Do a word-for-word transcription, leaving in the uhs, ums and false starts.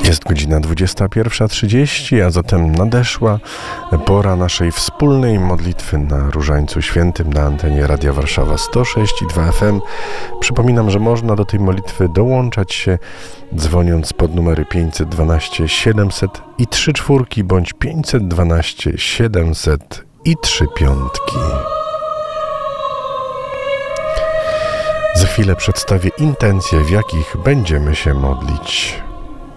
Jest godzina dwudziesta pierwsza trzydzieści, a zatem nadeszła pora naszej wspólnej modlitwy na Różańcu Świętym na antenie Radia Warszawa sto sześć i dwa F M. Przypominam, że można do tej modlitwy dołączać się dzwoniąc pod numery pięćset dwanaście siedemset i trzy czwórki bądź pięćset dwanaście siedemset i trzy piątki. Za chwilę przedstawię intencje, w jakich będziemy się modlić.